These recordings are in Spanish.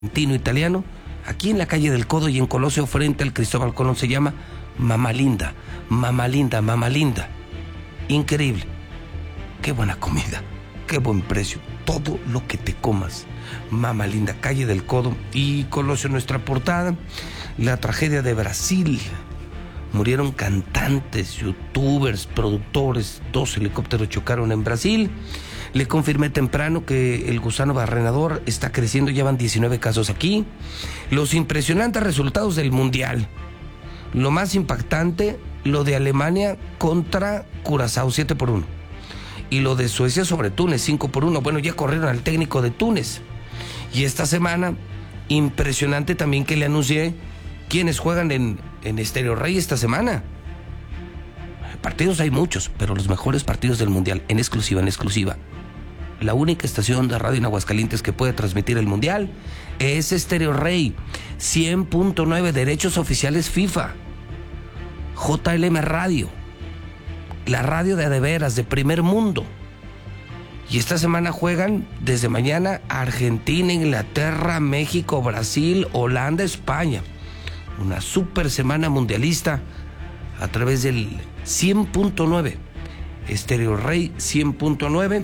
argentino italiano, aquí en la calle del Codo y en Colosio frente al Cristóbal Colón. Se llama Mamá Linda, Mamá Linda, Mamá Linda. Increíble. Qué buena comida, qué buen precio, todo lo que te comas. Mamá Linda, calle del Codo y Colosio. Nuestra portada, la tragedia de Brasil. Murieron cantantes, youtubers, productores, 2 helicópteros chocaron en Brasil. Le confirmé temprano que el gusano barrenador está creciendo, llevan 19 casos aquí. Los impresionantes resultados del Mundial. Lo más impactante, lo de Alemania contra Curazao, 7-1. Y lo de Suecia sobre Túnez, 5-1. Bueno, ya corrieron al técnico de Túnez. Y esta semana, impresionante también que le anuncié quiénes juegan en Estéreo Rey esta semana. Partidos hay muchos, pero los mejores partidos del Mundial, en exclusiva. La única estación de radio en Aguascalientes que puede transmitir el Mundial es Estéreo Rey, 100.9, derechos oficiales FIFA. JLM Radio, la radio de veras, de primer mundo. Y esta semana juegan desde mañana Argentina, Inglaterra, México, Brasil, Holanda, España. Una super semana mundialista a través del 100.9, Estéreo Rey 100.9.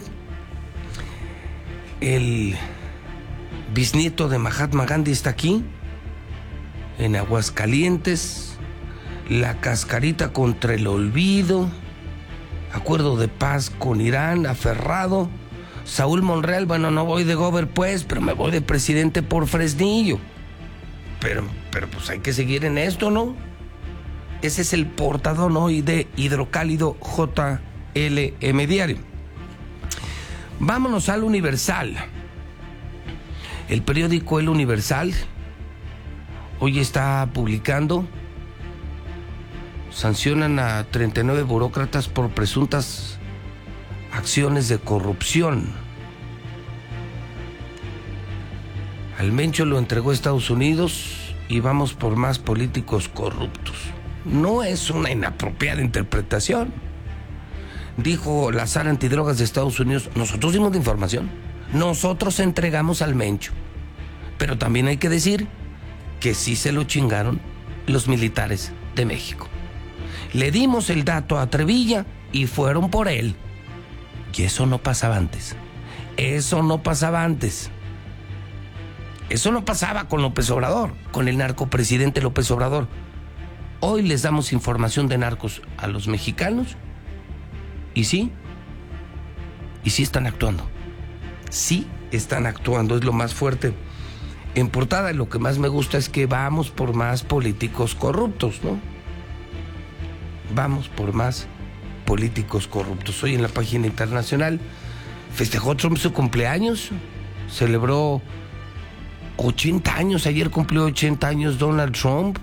El bisnieto de Mahatma Gandhi está aquí, en Aguascalientes. La cascarita contra el olvido, acuerdo de paz con Irán aferrado. Saúl Monreal, bueno, no voy de gober pues, pero me voy de presidente por Fresnillo. Pero pues hay que seguir en esto, ¿no? Ese es el portadón hoy de Hidrocálido JLM Diario. Vámonos al Universal. El periódico El Universal hoy está publicando: sancionan a 39 burócratas por presuntas acciones de corrupción. Al Mencho lo entregó a Estados Unidos y vamos por más políticos corruptos. No es una inapropiada interpretación. Dijo la sala antidrogas de Estados Unidos: nosotros dimos la información, nosotros entregamos al Mencho. Pero también hay que decir que sí se lo chingaron los militares de México. Le dimos el dato a Trevilla y fueron por él. Y eso no pasaba antes. Eso no pasaba con López Obrador, con el narcopresidente López Obrador. Hoy les damos información de narcos a los mexicanos y sí están actuando. Sí están actuando, es lo más fuerte. En portada, lo que más me gusta es que vamos por más políticos corruptos, ¿no? Vamos por más políticos corruptos. Hoy en la página internacional festejó Trump su cumpleaños, celebró 80 años, ayer cumplió 80 años Donald Trump.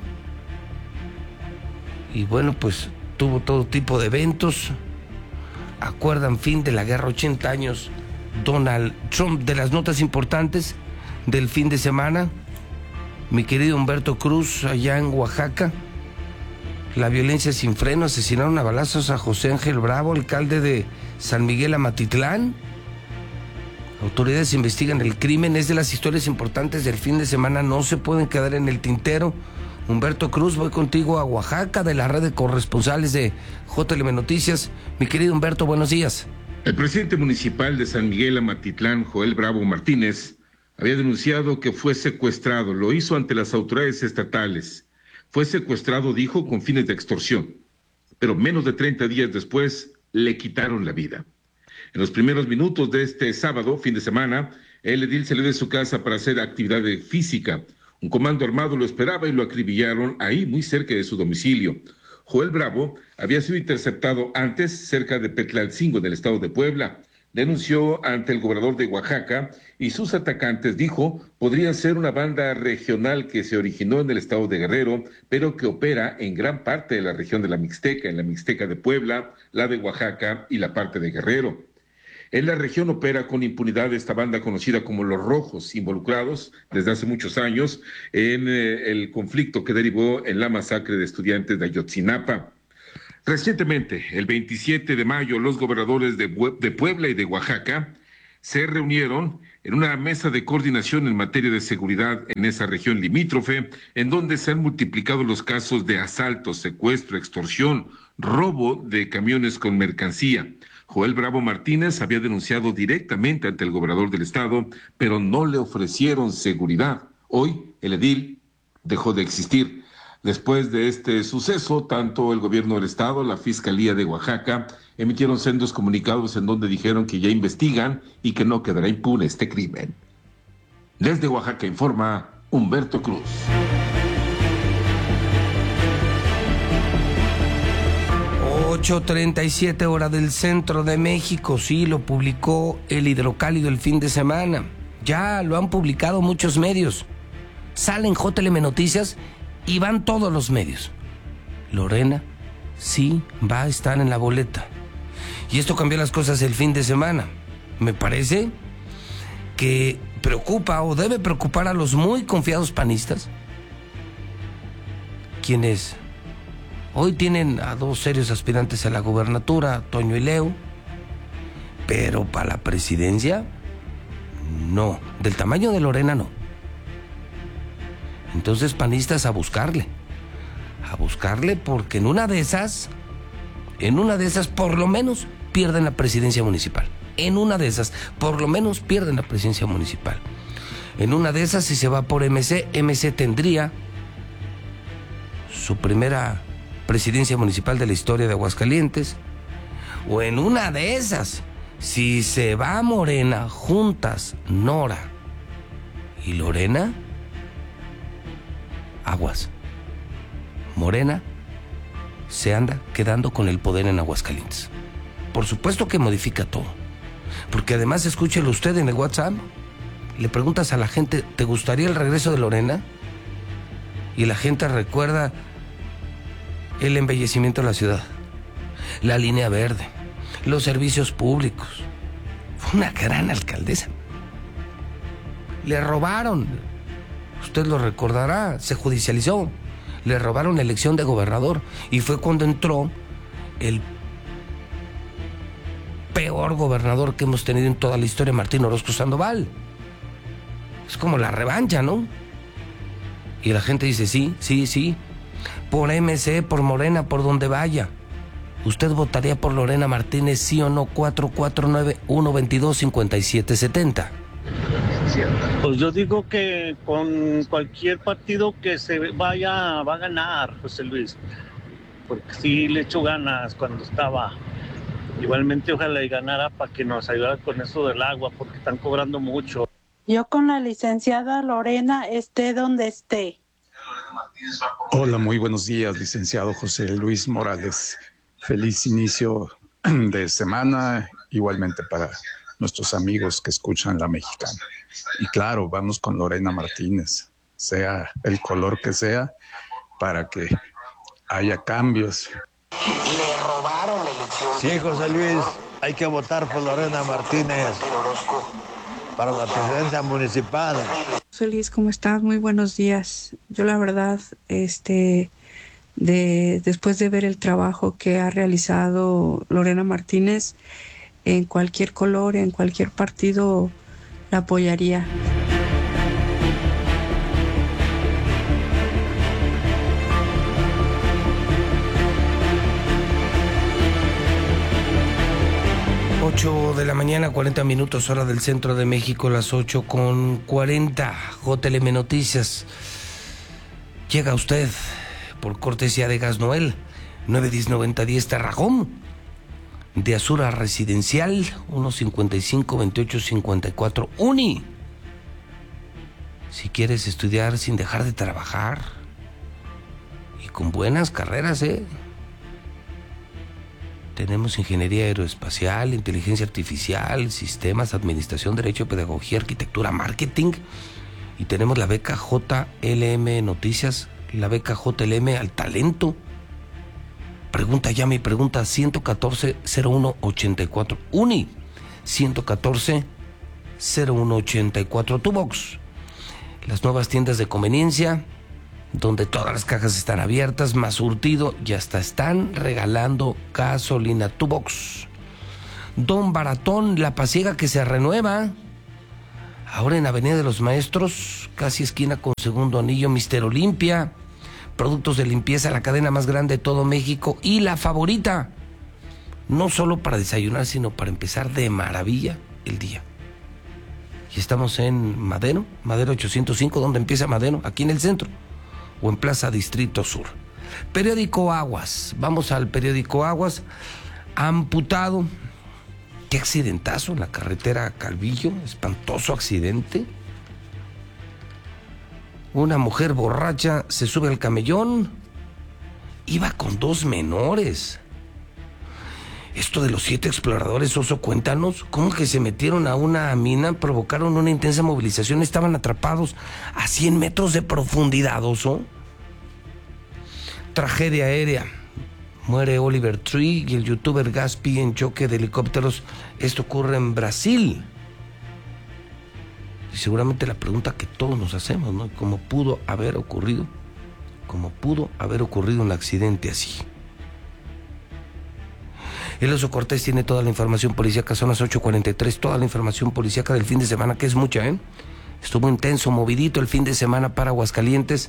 Y bueno, pues tuvo todo tipo de eventos. Acuerdan fin de la guerra, 80 años Donald Trump. De las notas importantes del fin de semana, mi querido Humberto Cruz, allá en Oaxaca, la violencia sin freno, asesinaron a balazos a José Ángel Bravo, alcalde de San Miguel Amatitlán. Autoridades investigan el crimen. Es de las historias importantes del fin de semana, no se pueden quedar en el tintero. Humberto Cruz, voy contigo a Oaxaca, de la red de corresponsales de JLM Noticias. Mi querido Humberto, buenos días. El presidente municipal de San Miguel Amatitlán, Joel Bravo Martínez, había denunciado que fue secuestrado. Lo hizo ante las autoridades estatales. Fue secuestrado, dijo, con fines de extorsión. Pero menos de 30 días después, le quitaron la vida. En los primeros minutos de este sábado, fin de semana, el edil salió de su casa para hacer actividad física. Un comando armado lo esperaba y lo acribillaron ahí, muy cerca de su domicilio. Joel Bravo había sido interceptado antes cerca de Petlalcingo, en el estado de Puebla. Denunció ante el gobernador de Oaxaca y sus atacantes, dijo, podría ser una banda regional que se originó en el estado de Guerrero, pero que opera en gran parte de la región de la Mixteca, en la Mixteca de Puebla, la de Oaxaca y la parte de Guerrero. En la región opera con impunidad esta banda conocida como Los Rojos, involucrados desde hace muchos años en el conflicto que derivó en la masacre de estudiantes de Ayotzinapa. Recientemente, el 27 de mayo, los gobernadores de Puebla y de Oaxaca se reunieron en una mesa de coordinación en materia de seguridad en esa región limítrofe, en donde se han multiplicado los casos de asalto, secuestro, extorsión, robo de camiones con mercancía. Joel Bravo Martínez había denunciado directamente ante el gobernador del estado, pero no le ofrecieron seguridad. Hoy el edil dejó de existir. Después de este suceso, tanto el gobierno del estado, la Fiscalía de Oaxaca, emitieron sendos comunicados en donde dijeron que ya investigan y que no quedará impune este crimen. Desde Oaxaca informa Humberto Cruz. 8:37 hora del centro de México. Sí, lo publicó el Hidrocálido el fin de semana. Ya lo han publicado muchos medios. Sale en JLM Noticias y van todos los medios. Lorena sí va a estar en la boleta. Y esto cambió las cosas el fin de semana. Me parece que preocupa o debe preocupar a los muy confiados panistas, quienes hoy tienen a dos serios aspirantes a la gubernatura, Toño y Leo, pero para la presidencia, no. Del tamaño de Lorena, no. Entonces, panistas, a buscarle porque en una de esas, por lo menos pierden la presidencia municipal. En una de esas, por lo menos pierden la presidencia municipal. En una de esas, si se va por MC tendría su primera presidencia municipal de la historia de Aguascalientes. O en una de esas, si se va a Morena, juntas Nora y Lorena, aguas. Morena se anda quedando con el poder en Aguascalientes. Por supuesto que modifica todo. Porque además, escúchelo usted en el WhatsApp, le preguntas a la gente, ¿te gustaría el regreso de Lorena? Y la gente recuerda el embellecimiento de la ciudad, la línea verde, los servicios públicos. Fue una gran alcaldesa. Le robaron, usted lo recordará, se judicializó. Le robaron la elección de gobernador y fue cuando entró el peor gobernador que hemos tenido en toda la historia, Martín Orozco Sandoval. Es como la revancha, ¿no? Y la gente dice, sí, por MC, por Morena, por donde vaya. ¿Usted votaría por Lorena Martínez, sí o no? 449-122-5770. Pues yo digo que con cualquier partido que se vaya va a ganar, José Luis, porque sí le echó ganas cuando estaba. Igualmente ojalá y ganara para que nos ayudara con eso del agua, porque están cobrando mucho. Yo con la licenciada Lorena, esté donde esté. Hola, muy buenos días, licenciado José Luis Morales. Feliz inicio de semana, igualmente para nuestros amigos que escuchan La Mexicana. Y claro, vamos con Lorena Martínez, sea el color que sea, para que haya cambios. Le robaron la elección. Sí, José Luis, hay que votar por Lorena Martínez para la presidencia municipal. José Luis, ¿cómo estás? Muy buenos días. Yo la verdad, después de ver el trabajo que ha realizado Lorena Martínez, en cualquier color, en cualquier partido, la apoyaría. De la mañana, 40 minutos, hora del centro de México, las 8:40, JLM Noticias. Llega usted por cortesía de Gas Noel, 910-9010 Tarragón, de Azura Residencial, 155-2854 Uni. Si quieres estudiar sin dejar de trabajar y con buenas carreras, tenemos ingeniería aeroespacial, inteligencia artificial, sistemas, administración, derecho, pedagogía, arquitectura, marketing. Y tenemos la beca JLM Noticias, la beca JLM al talento. Pregunta ya mi pregunta, 114-0184. Uni, 114-0184. Tubox, las nuevas tiendas de conveniencia, donde todas las cajas están abiertas, más surtido, y hasta están regalando gasolina. Tubox. Don Baratón, la pasiega que se renueva. Ahora en Avenida de los Maestros, casi esquina con Segundo Anillo, Mister Olimpia, productos de limpieza, la cadena más grande de todo México y la favorita, no solo para desayunar, sino para empezar de maravilla el día. Y estamos en Madero 805, donde empieza Madero, aquí en el centro, o en Plaza Distrito Sur. Periódico Aguas, vamos al periódico Aguas. Amputado, qué accidentazo en la carretera Calvillo, espantoso accidente. Una mujer borracha se sube al camellón, iba con 2 menores. Esto de los 7 exploradores, Oso, cuéntanos, ¿cómo que se metieron a una mina, provocaron una intensa movilización, estaban atrapados a 100 metros de profundidad, Oso? Tragedia aérea, muere Oliver Tree y el youtuber Gaspi en choque de helicópteros. Esto ocurre en Brasil. Y seguramente la pregunta que todos nos hacemos, ¿no? ¿Cómo pudo haber ocurrido? ¿Cómo pudo haber ocurrido un accidente así? El Oso Cortés tiene toda la información policíaca, son las 8:43, toda la información policíaca del fin de semana, que es mucha, ¿eh? Estuvo intenso, movidito el fin de semana para Aguascalientes.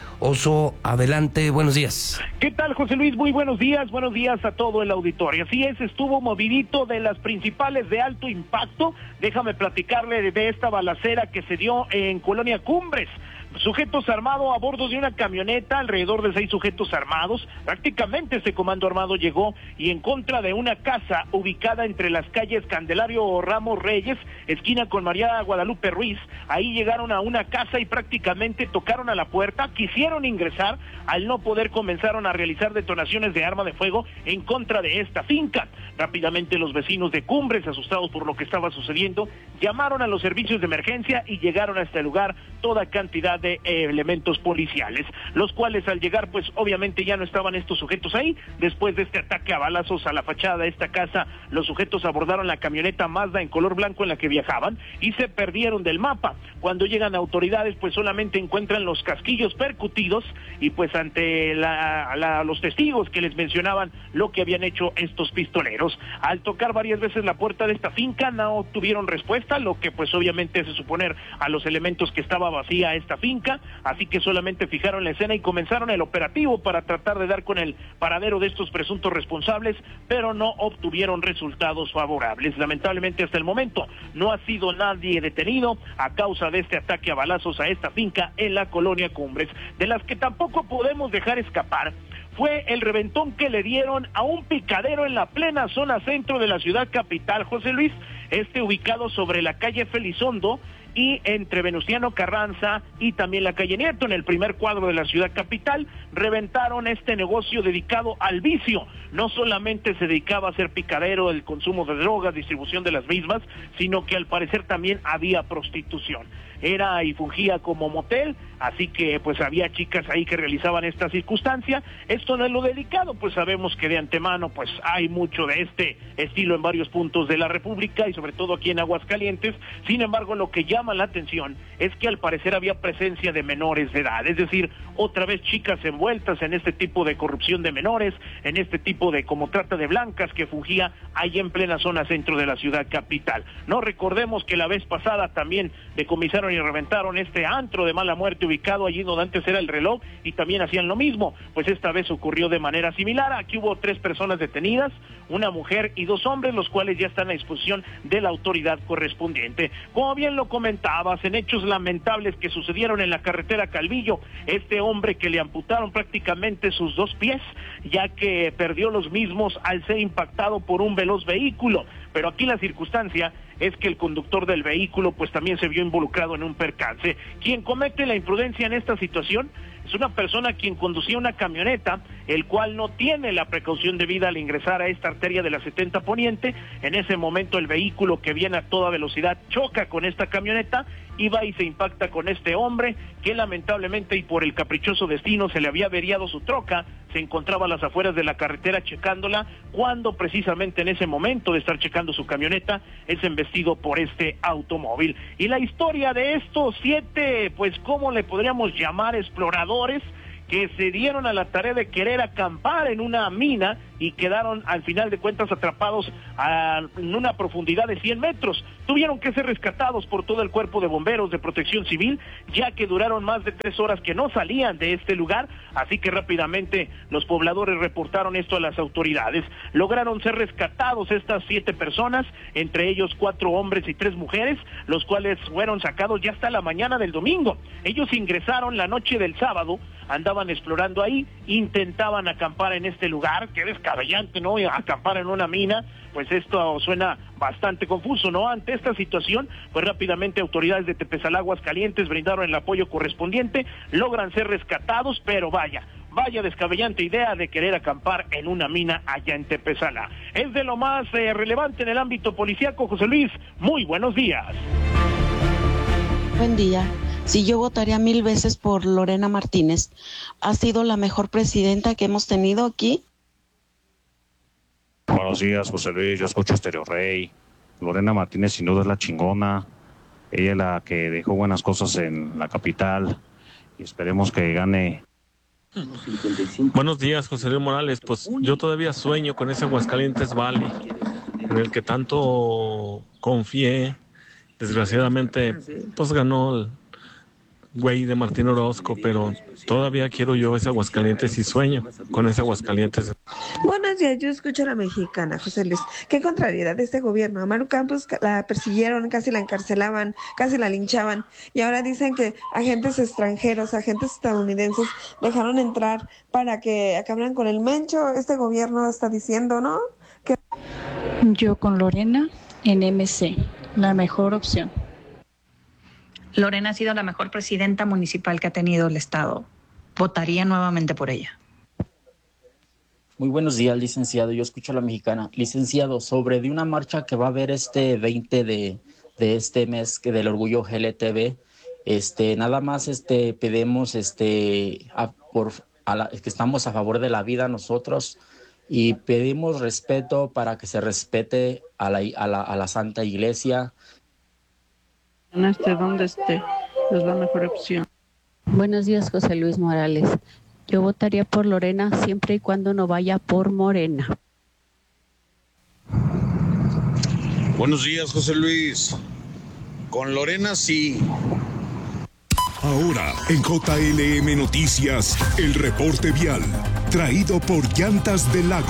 Oso, adelante, buenos días. ¿Qué tal, José Luis? Muy buenos días a todo el auditorio. Así es, estuvo movidito de las principales de alto impacto. Déjame platicarle de esta balacera que se dio en Colonia Cumbres. Sujetos armados a bordo de una camioneta, alrededor de 6 sujetos armados. Prácticamente este comando armado llegó y en contra de una casa ubicada entre las calles Candelario Ramos Reyes, esquina con María Guadalupe Ruiz. Ahí llegaron a una casa y prácticamente tocaron a la puerta, quisieron ingresar, al no poder comenzaron a realizar detonaciones de arma de fuego en contra de esta finca. Rápidamente los vecinos de Cumbres, asustados por lo que estaba sucediendo, llamaron a los servicios de emergencia y llegaron a este lugar toda cantidad de elementos policiales, los cuales al llegar pues obviamente ya no estaban estos sujetos ahí. Después de este ataque a balazos a la fachada de esta casa, los sujetos abordaron la camioneta Mazda en color blanco en la que viajaban y se perdieron del mapa. Cuando llegan autoridades pues solamente encuentran los casquillos percutidos y pues ante los testigos que les mencionaban lo que habían hecho estos pistoleros. Al tocar varias veces la puerta de esta finca no obtuvieron respuesta, lo que pues obviamente hace suponer a los elementos que estaba vacía esta finca, así que solamente fijaron la escena y comenzaron el operativo para tratar de dar con el paradero de estos presuntos responsables, pero no obtuvieron resultados favorables. Lamentablemente hasta el momento no ha sido nadie detenido a causa de este ataque a balazos a esta finca en la Colonia Cumbres. De las que tampoco podemos dejar escapar fue el reventón que le dieron a un picadero en la plena zona centro de la ciudad capital, José Luis, ubicado sobre la calle Felizondo y entre Venustiano Carranza y también la calle Nieto, en el primer cuadro de la ciudad capital. Reventaron este negocio dedicado al vicio. No solamente se dedicaba a hacer picadero, el consumo de drogas, distribución de las mismas, sino que al parecer también había prostitución. Era y fungía como motel, así que pues había chicas ahí que realizaban esta circunstancia. Esto no es lo delicado, pues sabemos que de antemano pues hay mucho de este estilo en varios puntos de la República y sobre todo aquí en Aguascalientes. Sin embargo, lo que llama la atención es que al parecer había presencia de menores de edad, es decir, otra vez chicas envueltas en este tipo de corrupción de menores, en este tipo de como trata de blancas que fungía ahí en plena zona centro de la ciudad capital. No recordemos que la vez pasada también decomisaron y reventaron este antro de mala muerte ubicado allí donde antes era el Reloj y también hacían lo mismo. Pues esta vez ocurrió de manera similar. Aquí hubo 3 personas detenidas, una mujer y 2 hombres, los cuales ya están a disposición de la autoridad correspondiente. Como bien lo comentabas, en hechos lamentables que sucedieron en la carretera Calvillo, este hombre que le amputaron prácticamente sus 2 pies, ya que perdió los mismos al ser impactado por un veloz vehículo. Pero aquí la circunstancia es que el conductor del vehículo pues también se vio involucrado en un percance. Quien comete la imprudencia en esta situación es una persona quien conducía una camioneta, el cual no tiene la precaución debida al ingresar a esta arteria de la 70 Poniente. En ese momento el vehículo que viene a toda velocidad choca con esta camioneta y va y se impacta con este hombre que lamentablemente y por el caprichoso destino se le había averiado su troca, se encontraba a las afueras de la carretera checándola, cuando precisamente en ese momento de estar checando su camioneta es embestido por este automóvil. Y la historia de estos 7, pues ¿cómo le podríamos llamar? Exploradores que se dieron a la tarea de querer acampar en una mina y quedaron al final de cuentas atrapados en una profundidad de 100 metros. Tuvieron que ser rescatados por todo el cuerpo de bomberos de Protección Civil, ya que duraron más de 3 horas que no salían de este lugar, así que rápidamente los pobladores reportaron esto a las autoridades. Lograron ser rescatados estas 7 personas, entre ellos 4 hombres y 3 mujeres, los cuales fueron sacados ya hasta la mañana del domingo. Ellos ingresaron la noche del sábado, andaban explorando ahí, intentaban acampar en este lugar. Qué descabellante, ¿no? Acampar en una mina, pues esto suena bastante confuso, ¿no? Ante esta situación, pues rápidamente autoridades de Tepezalá, Aguascalientes, brindaron el apoyo correspondiente, logran ser rescatados, pero vaya descabellante idea de querer acampar en una mina allá en Tepezalá. Es de lo más relevante en el ámbito policíaco. José Luis, muy buenos días. Buen día. Si yo votaría 1000 veces por Lorena Martínez. Ha sido la mejor presidenta que hemos tenido aquí. Buenos días, José Luis. Yo escucho Estéreo Rey. Lorena Martínez sin duda es la chingona. Ella es la que dejó buenas cosas en la capital y esperemos que gane. Buenos días, José Luis Morales. Pues yo todavía sueño con ese Aguascalientes Valley en el que tanto confié. Desgraciadamente, pues ganó el güey de Martín Orozco, pero todavía quiero yo ese Aguascalientes y sueño con ese Aguascalientes. Buenos días, yo escucho a la mexicana, José Luis. Qué contrariedad de este gobierno. A Maru Campos la persiguieron, casi la encarcelaban, casi la linchaban. Y ahora dicen que agentes extranjeros, agentes estadounidenses dejaron entrar para que acabaran con el Mencho. Este gobierno está diciendo, ¿no? Que... Yo con Lorena en MC, la mejor opción. Lorena ha sido la mejor presidenta municipal que ha tenido el estado. Votaría nuevamente por ella. Muy buenos días, licenciado. Yo escucho a la mexicana. Licenciado, sobre de una marcha que va a haber este 20 de este mes del orgullo LGTB, nada más pedimos que estamos a favor de la vida nosotros y pedimos respeto para que se respete a la Santa Iglesia. Donde esté, es la mejor opción. Buenos días, José Luis Morales. Yo votaría por Lorena siempre y cuando no vaya por Morena. Buenos días, José Luis. Con Lorena sí. Ahora, en JLM Noticias, el reporte vial, traído por Llantas del Lago.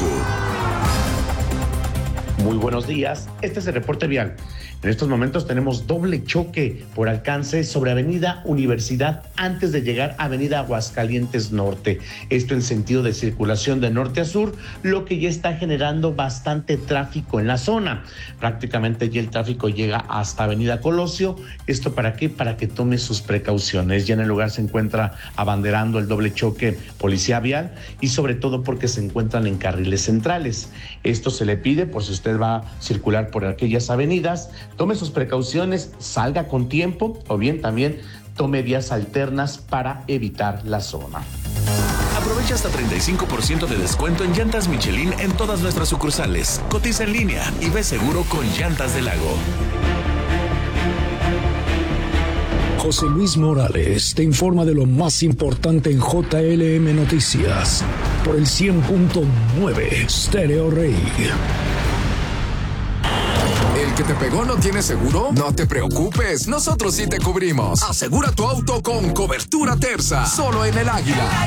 Muy buenos días, este es el reporte vial. En estos momentos tenemos doble choque por alcance sobre Avenida Universidad antes de llegar a Avenida Aguascalientes Norte. Esto en sentido de circulación de norte a sur, lo que ya está generando bastante tráfico en la zona. Prácticamente ya el tráfico llega hasta Avenida Colosio. ¿Esto para qué? Para que tome sus precauciones. Ya en el lugar se encuentra abanderando el doble choque policía vial y sobre todo porque se encuentran en carriles centrales. Esto se le pide por si usted va a circular por aquellas avenidas. Tome sus precauciones, salga con tiempo o bien también tome vías alternas para evitar la zona. Aprovecha hasta 35% de descuento en llantas Michelin en todas nuestras sucursales. Cotiza en línea y ve seguro con Llantas del Lago. José Luis Morales te informa de lo más importante en JLM Noticias por el 100.9 Stereo Rey. ¿El que te pegó no tiene seguro? No te preocupes, nosotros sí te cubrimos. Asegura tu auto con cobertura Terza, solo en el Águila.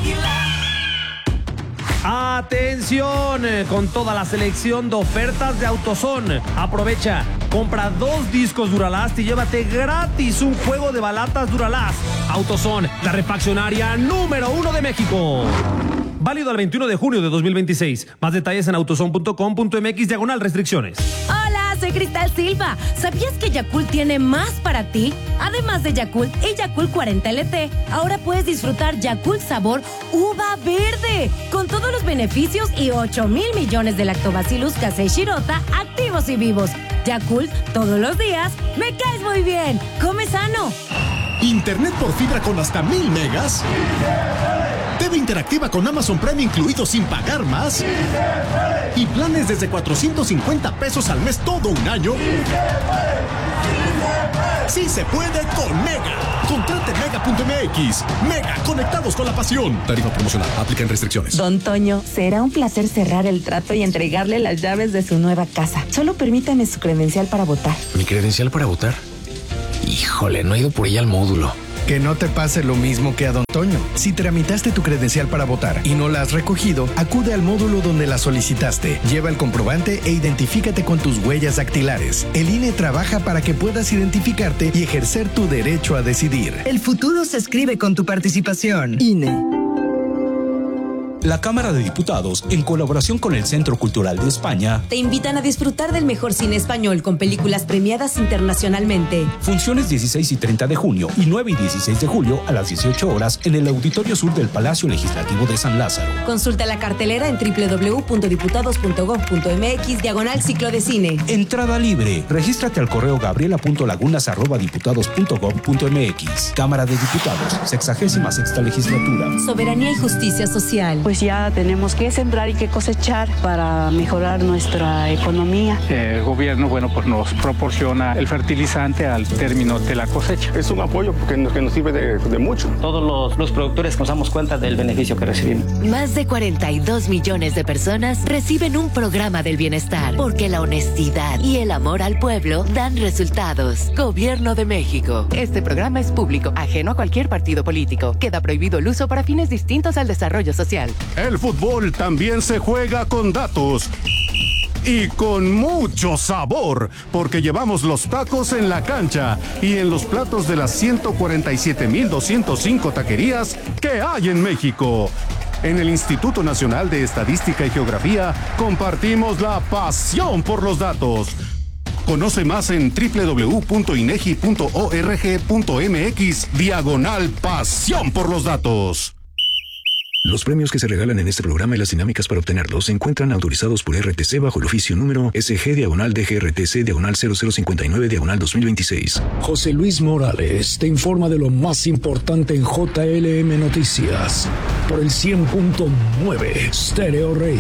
Atención, con toda la selección de ofertas de AutoZone. Aprovecha, compra 2 discos Duralast y llévate gratis un juego de balatas Duralast. AutoZone, la refaccionaria número 1 de México. Válido al 21 de junio de 2026. Más detalles en autozone.com.mx/restricciones. Hola, soy Cristal Silva. ¿Sabías que Yakult tiene más para ti? Además de Yakult y Yakult 40 LT, ahora puedes disfrutar Yakult sabor uva verde, con todos los beneficios y 8,000 millones de lactobacillus casei shirota activos y vivos. Yakult, todos los días, me caes muy bien. Come sano. Internet por fibra con hasta 1000 megas. TV interactiva con Amazon Prime incluido sin pagar más. Y planes desde 450 pesos al mes todo un año. Sí se puede con Mega. Contrate Mega.mx. Mega, conectados con la pasión. Tarifa promocional. Aplican restricciones. Don Toño, será un placer cerrar el trato y entregarle las llaves de su nueva casa. Solo permítame su credencial para votar. ¿Mi credencial para votar? Híjole, no he ido por ella al módulo. Que no te pase lo mismo que a Don Toño. Si tramitaste tu credencial para votar y no la has recogido, acude al módulo donde la solicitaste. Lleva el comprobante e identifícate con tus huellas dactilares. El INE trabaja para que puedas identificarte y ejercer tu derecho a decidir. El futuro se escribe con tu participación. INE. La Cámara de Diputados, en colaboración con el Centro Cultural de España, te invitan a disfrutar del mejor cine español con películas premiadas internacionalmente. Funciones 16 y 30 de junio y 9 y 16 de julio a las 18 horas en el Auditorio Sur del Palacio Legislativo de San Lázaro. Consulta la cartelera en www.diputados.gov.mx/ciclo de cine. Entrada libre. Regístrate al correo gabriela.lagunas@diputados.gov.mx. Cámara de Diputados, 66ª legislatura. Soberanía y justicia social. Pues ya tenemos que sembrar y que cosechar para mejorar nuestra economía. El gobierno, pues nos proporciona el fertilizante al término de la cosecha. Es un apoyo que nos sirve de mucho. Todos los productores nos damos cuenta del beneficio que recibimos. Más de 42 millones de personas reciben un programa del bienestar, porque la honestidad y el amor al pueblo dan resultados. Gobierno de México. Este programa es público, ajeno a cualquier partido político. Queda prohibido el uso para fines distintos al desarrollo social. El fútbol también se juega con datos y con mucho sabor, porque llevamos los tacos en la cancha y en los platos de las 147,205 taquerías que hay en México. En el Instituto Nacional de Estadística y Geografía compartimos la pasión por los datos. Conoce más en www.inegi.org.mx/pasión por los datos. Los premios que se regalan en este programa y las dinámicas para obtenerlos se encuentran autorizados por RTC bajo el oficio número SG/DGRTC/0059/2026. José Luis Morales te informa de lo más importante en JLM Noticias por el 100.9 Stereo Rey.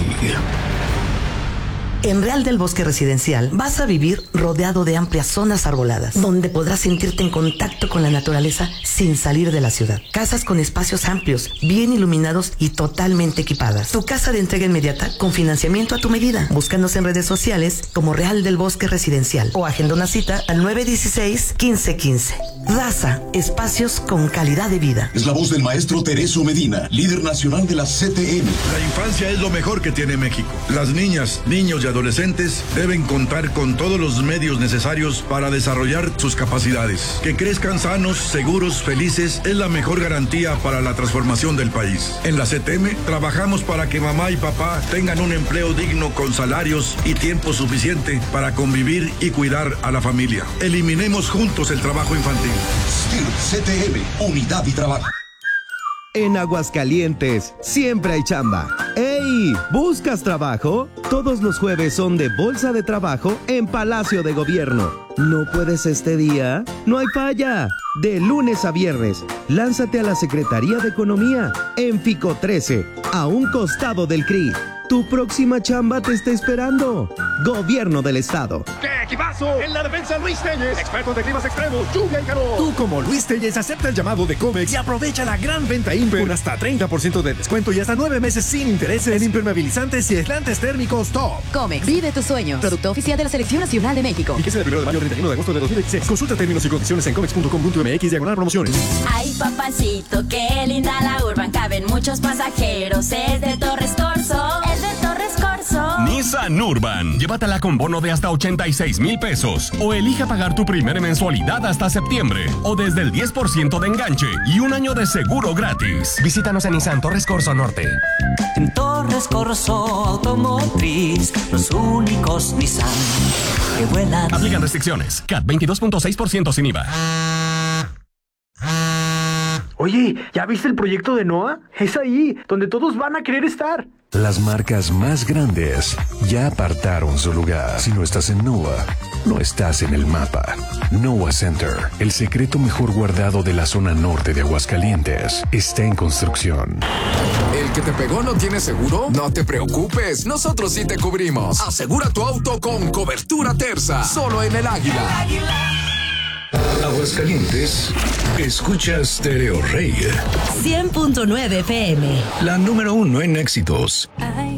En Real del Bosque Residencial vas a vivir rodeado de amplias zonas arboladas, donde podrás sentirte en contacto con la naturaleza sin salir de la ciudad. Casas con espacios amplios, bien iluminados y totalmente equipadas. Tu casa de entrega inmediata con financiamiento a tu medida. Búscanos en redes sociales como Real del Bosque Residencial o agenda una cita al 916-1515. Raza, espacios con calidad de vida. Es la voz del maestro Tereso Medina, líder nacional de la CTM. La infancia es lo mejor que tiene México. Las niñas, niños y adolescentes deben contar con todos los medios necesarios para desarrollar sus capacidades. Que crezcan sanos, seguros, felices es la mejor garantía para la transformación del país. En la CTM trabajamos para que mamá y papá tengan un empleo digno con salarios y tiempo suficiente para convivir y cuidar a la familia. Eliminemos juntos el trabajo infantil. CTM, unidad y trabajo. En Aguascalientes siempre hay chamba. ¡Ey! ¿Buscas trabajo? Todos los jueves son de Bolsa de Trabajo en Palacio de Gobierno. ¿No puedes este día? ¡No hay falla! De lunes a viernes, lánzate a la Secretaría de Economía en Fico 13, a un costado del CRI. Tu próxima chamba te está esperando. Gobierno del Estado. ¡Qué equipazo! En la defensa, Luis Telles, experto de climas extremos, lluvia y calor. Tú, como Luis Telles, acepta el llamado de Comex y aprovecha la gran venta Imper con hasta 30% de descuento y hasta 9 meses sin intereses en impermeabilizantes y aislantes térmicos top. Comex, vive tus sueños. Producto oficial de la Selección Nacional de México. Fíjese del 1 de mayo al 31 de agosto de 2016. Consulta términos y condiciones en comex.com.mx/promociones. Ay, papacito, qué linda la Urban. Caben muchos pasajeros. Es de Torres Corso. Es de Torres Corso. Nissan Urban. Llévatela con bono de hasta 86,000 pesos. O elija pagar tu primera mensualidad hasta septiembre. O desde el 10% de enganche y un año de seguro gratis. Visítanos en Nissan Torres Corso Norte. En Torres Corso Automotriz, los únicos Nissan que vuelan. Aplican restricciones. CAT 22.6% sin IVA. Oye, ¿ya viste el proyecto de NOAA? Es ahí, donde todos van a querer estar. Las marcas más grandes ya apartaron su lugar. Si no estás en NOAA, no estás en el mapa. NOAA Center, el secreto mejor guardado de la zona norte de Aguascalientes, está en construcción. ¿El que te pegó no tiene seguro? No te preocupes, nosotros sí te cubrimos. Asegura tu auto con cobertura Terza, solo en el Águila. Aguascalientes, escucha Stereo Rey. 100.9 FM. La número 1 en éxitos.